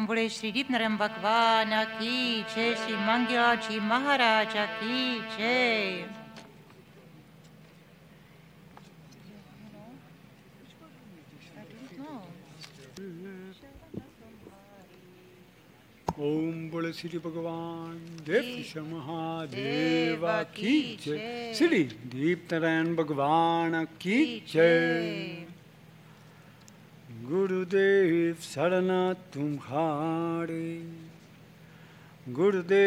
बोले श्री दीप नारायण भगवान की जय, श्री मंगला जी महाराजा की जय। ओम बोले श्री भगवान देव महादेव की जय, श्री दीप नारायण भगवान की जय। गुरुदेव शरण तुम्हारे, गुरुदेव